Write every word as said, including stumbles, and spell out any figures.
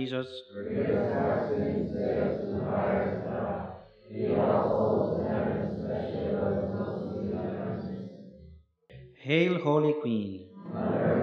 Jesus. Forgive us our sins, save us from the fires of hell. Lead all souls to heaven, especially those most in need of thy mercy. Hail, Holy Queen. Mother